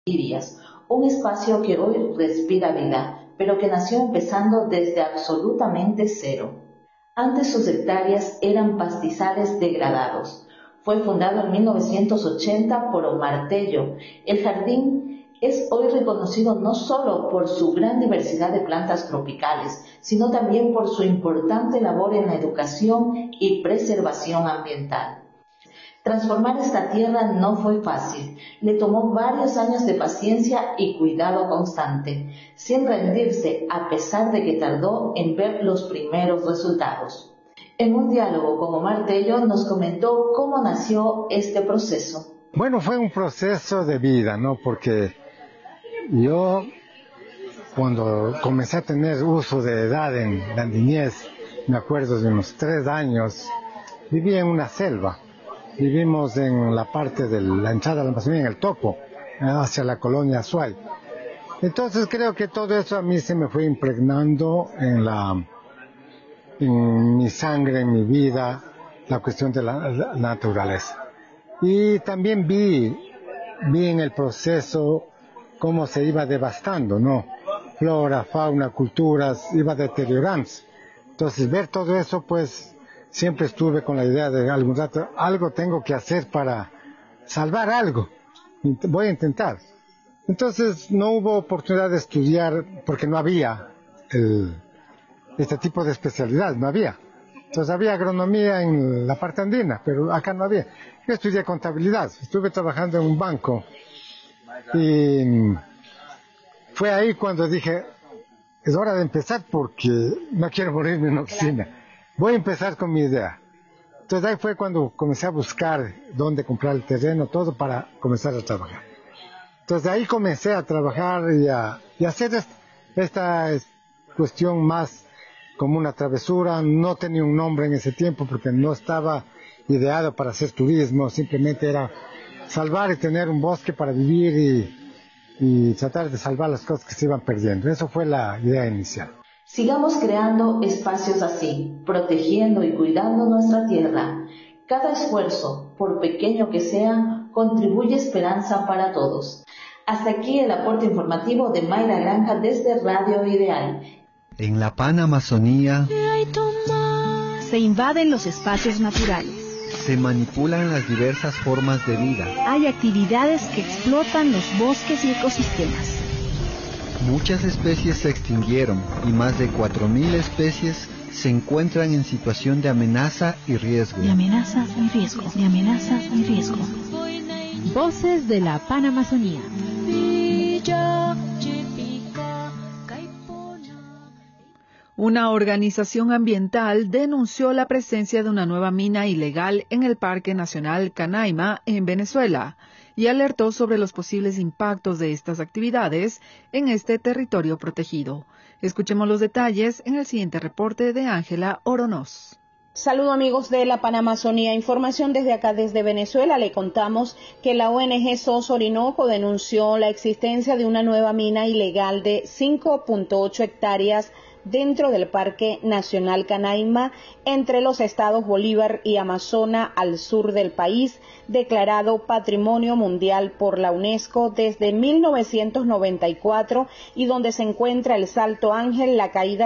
Irias, un espacio que hoy respira vida, pero que nació empezando desde absolutamente cero. Antes sus hectáreas eran pastizales degradados. Fue fundado en 1980 por Omar Tello. El jardín es hoy reconocido no solo por su gran diversidad de plantas tropicales, sino también por su importante labor en la educación y preservación ambiental. Transformar esta tierra no fue fácil, le tomó varios años de paciencia y cuidado constante, sin rendirse a pesar de que tardó en ver los primeros resultados. En un diálogo con Omar Tello nos comentó cómo nació este proceso. Bueno, fue un proceso de vida, ¿no? Porque yo, cuando comencé a tener uso de edad en la niñez, me acuerdo de unos 3 años, vivía en una selva. Vivimos en la parte de la entrada de la Amazonía, en el Topo, hacia la colonia Azuay. Entonces creo que todo eso a mí se me fue impregnando en mi sangre, en mi vida, la cuestión de la naturaleza. Y también vi en el proceso cómo se iba devastando, ¿no? Flora, fauna, culturas, iba deteriorándose. Entonces ver todo eso, pues, siempre estuve con la idea de algún rato, algo tengo que hacer para salvar algo. Voy a intentar. Entonces no hubo oportunidad de estudiar porque no había este tipo de especialidad, no había. Entonces había agronomía en la parte andina, pero acá no había. Yo estudié contabilidad, estuve trabajando en un banco y fue ahí cuando dije, es hora de empezar porque no quiero morirme en una oficina. Voy a empezar con mi idea. Entonces ahí fue cuando comencé a buscar dónde comprar el terreno, todo para comenzar a trabajar. Entonces ahí comencé a trabajar y hacer esta cuestión más como una travesura. No tenía un nombre en ese tiempo porque no estaba ideado para hacer turismo, simplemente era salvar y tener un bosque para vivir y tratar de salvar las cosas que se iban perdiendo. Eso fue la idea inicial. Sigamos creando espacios así, protegiendo y cuidando nuestra tierra. Cada esfuerzo, por pequeño que sea, contribuye esperanza para todos. Hasta aquí el aporte informativo de Mayra Granja desde Radio Ideal. En la Panamazonía se invaden los espacios naturales. Se manipulan las diversas formas de vida. Hay actividades que explotan los bosques y ecosistemas. Muchas especies se extinguieron y más de 4.000 especies se encuentran en situación de amenaza y riesgo. De amenaza y riesgo. De amenaza y riesgo. Voces de la Panamazonía. Una organización ambiental denunció la presencia de una nueva mina ilegal en el Parque Nacional Canaima, en Venezuela, y alertó sobre los posibles impactos de estas actividades en este territorio protegido. Escuchemos los detalles en el siguiente reporte de Ángela Oronoz. Saludos amigos de la Panamazonía, información desde acá, desde Venezuela. Le contamos que la ONG SOS Orinoco denunció la existencia de una nueva mina ilegal de 5.8 hectáreas dentro del Parque Nacional Canaima, entre los estados Bolívar y Amazonas, al sur del país, declarado Patrimonio Mundial por la UNESCO desde 1994 y donde se encuentra el Salto Ángel, la Caída